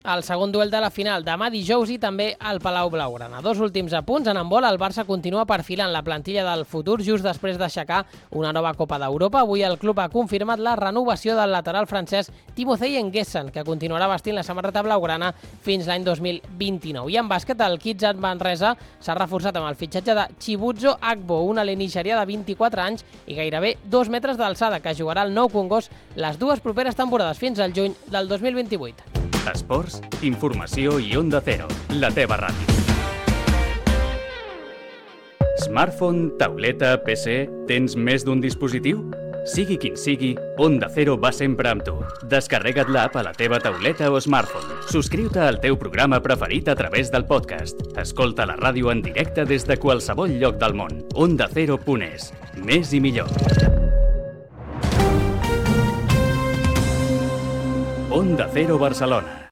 El segon duel de la final, demà dijous i també al Palau Blaugrana. Dos últims apunts. En handbol, el Barça continua perfilant la plantilla del futur just després d'aixecar una nova Copa d'Europa. Avui el club ha confirmat la renovació del lateral francès Timothy Nguessan, que continuarà vestint la samarreta blaugrana fins l'any 2029. I en bàsquet, el Kids Manresa s'ha reforçat amb el fitxatge de Chibuzo Agbo, un alè nigerià de 24 anys i gairebé 2 metres d'alçada, que jugarà al Nou Congost les dues properes temporades fins al juny del 2028. Esports, informació i Onda Cero, la teva ràdio. Smartphone, tauleta, PC, tens més d'un dispositiu? Sigui quin sigui, Onda Cero va sempre amb tu. Descarrega't l'app a la teva tauleta o smartphone. Subscriu-te al teu programa preferit a través del podcast. Escolta la ràdio en directe des de qualsevol lloc del món. OndaCero.es. Més i millor. Onda Cero Barcelona.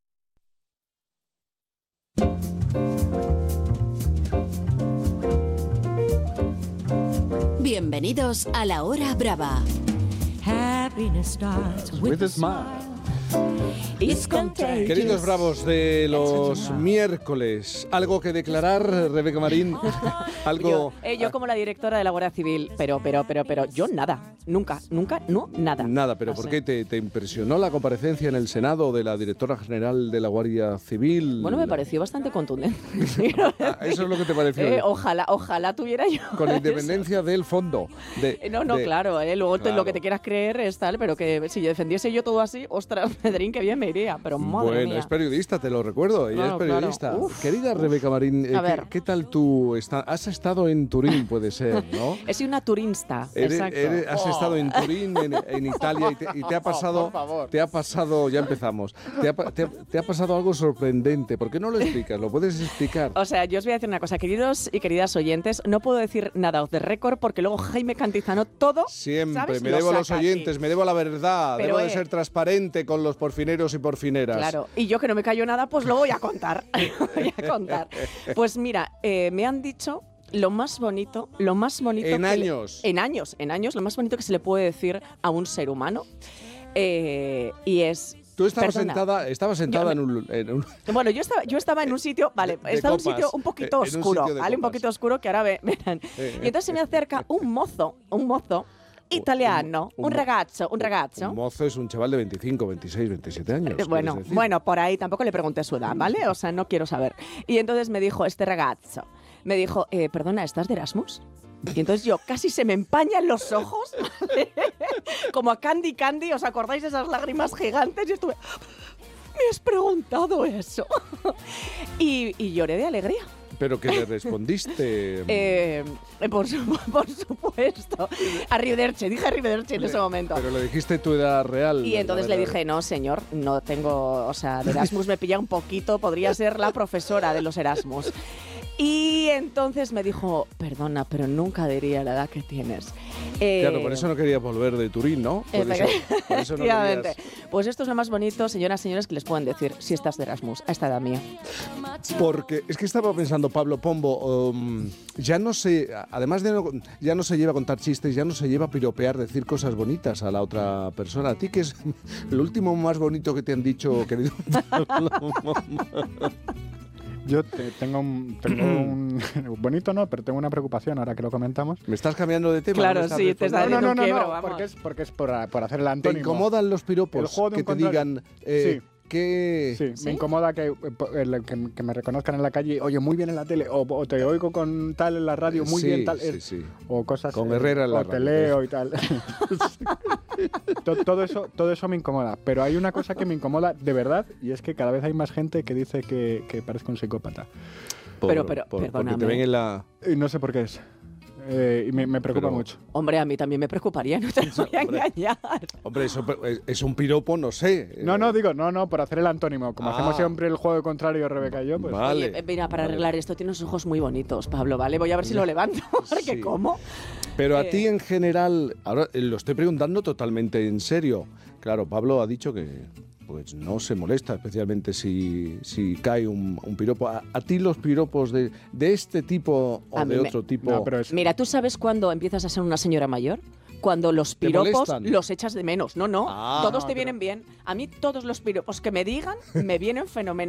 Bienvenidos a la Hora Brava. Happiness starts with a smile. It's contagious. Queridos bravos de los miércoles, ¿algo que declarar, Rebeca Marín? ¿Algo? Yo como la directora de la Guardia Civil, pero yo nada, nunca, no, nada. Nada, pero ¿por qué te impresionó la comparecencia en el Senado de la directora general de la Guardia Civil? Bueno, me pareció bastante contundente. Eso es lo que te pareció. Ojalá tuviera yo. Con independencia del fondo. Claro, luego claro. Lo que te quieras creer es tal, pero que si yo defendiese yo todo así, ostras, Pedrín, que bien me iría, pero madre mía. Es periodista, te lo recuerdo, ella es periodista. Claro. Querida Rebeca Marín, ¿qué tal tú? Has estado en Turín, puede ser, ¿no? He sido una turinsta, exacto. Has estado en Turín, en Italia, y te ha pasado, por favor. te ha pasado, ya empezamos, te ha pasado algo sorprendente. ¿Por qué no lo explicas? ¿Lo puedes explicar? O sea, yo os voy a decir una cosa, queridos y queridas oyentes, no puedo decir nada off the record porque luego Jaime Cantizano todo, siempre, ¿sabes? me debo a los oyentes, me debo a la verdad, pero debo de ser transparente con los porfineros y porfineras. Claro, y yo que no me callo nada, pues lo voy a contar. Pues mira, me han dicho lo más bonito En años, lo más bonito que se le puede decir a un ser humano, y es... Tú estabas sentada en un... Bueno, yo estaba en un sitio, vale, estaba en un sitio un poquito oscuro, ¿vale? Un poquito oscuro que ahora verán. Y entonces se me acerca un mozo italiano, un ragazzo. Un mozo es un chaval de 25, 26, 27 años. Bueno, por ahí tampoco le pregunté su edad, ¿vale? O sea, no quiero saber. Y entonces me dijo este ragazzo, perdona, ¿estás de Erasmus? Y entonces yo casi se me empañan los ojos, como a Candy, ¿os acordáis de esas lágrimas gigantes? Y estuve, ¿me has preguntado eso? y lloré de alegría. ¿Pero qué le respondiste? Por supuesto. Dije arrivederci en ese momento. Pero le dijiste tu edad real. Y entonces le dije, no, señor, no tengo... O sea, de Erasmus me pilla un poquito, podría ser la profesora de los Erasmus. Y entonces me dijo, perdona, pero nunca diría la edad que tienes. Claro, por eso no querías volver de Turín, ¿no? Por eso no querías... Pues esto es lo más bonito, señoras y señores, que les pueden decir si estás de Erasmus, a esta edad mía. Porque es que estaba pensando, Pablo Pombo, ya no se lleva a contar chistes, ya no se lleva a piropear, decir cosas bonitas a la otra persona. ¿A ti qué es lo último más bonito que te han dicho, querido? Yo tengo un bonito no, pero tengo una preocupación ahora que lo comentamos. ¿Me estás cambiando de tema? Claro, sí, te está diciendo un quiebro, vamos. Porque es por hacer el antónimo. ¿Te incomodan los piropos que te digan... Sí. ¿Qué? Sí, me incomoda que me reconozcan en la calle, oye, muy bien en la tele, o te oigo con tal en la radio, muy bien tal, sí. O cosas con Herrera en la radio, te leo y tal. todo eso me incomoda, pero hay una cosa que me incomoda de verdad, y es que cada vez hay más gente que dice que parezco un psicópata. Pero porque perdóname. te ven en la... Y no sé por qué es. Y me preocupa mucho. Hombre, a mí también me preocuparía, no te voy a engañar. Hombre, eso es un piropo, no sé. No, por hacer el antónimo. Como hacemos siempre el juego contrario, Rebeca y yo, pues... Vale. Oye, mira, para arreglar esto, tienes ojos muy bonitos, Pablo, ¿vale? Voy a ver si lo levanto, porque Sí. ¿cómo? Pero a ti en general, ahora lo estoy preguntando totalmente en serio. Claro, Pablo ha dicho que pues no se molesta, especialmente si cae un piropo. ¿A ti los piropos de este tipo o de otro tipo? No, Mira, ¿tú sabes cuándo empiezas a ser una señora mayor? cuando los ¿Te piropos molestan? los echas de menos. No, Ah, todos no, te pero- vienen bien. A mí todos los piropos que me digan me vienen fenomenal.